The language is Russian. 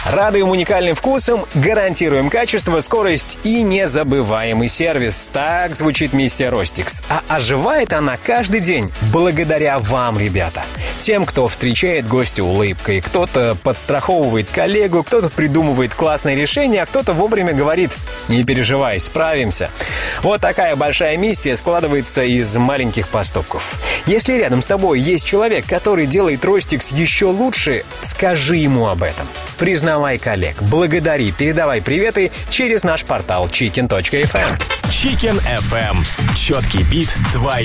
Радуем уникальным вкусом, гарантируем качество, скорость и незабываемый сервис. Так звучит миссия Ростикс. А оживает она каждый день благодаря вам, ребята. Тем, кто встречает гостя улыбкой, кто-то подстраховывает коллегу, кто-то придумывает классные решения, а кто-то вовремя говорит: не переживай, справимся. Вот такая большая миссия складывается из маленьких поступков. Если рядом с тобой есть человек, который делает Ростикс еще лучше, скажи ему об этом. Признавай коллег, благодари, передавай приветы через наш портал chicken.fm. Chicken FM. Четкий бит твоей